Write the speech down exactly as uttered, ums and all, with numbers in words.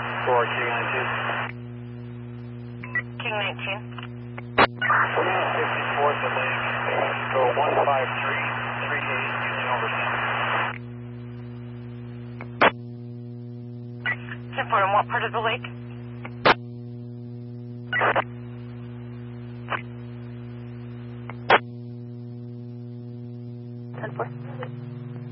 for King nineteen. King nineteen. fifty-fourth the lake. Go one five three three eight using over ten four, in what part of the lake? ten four.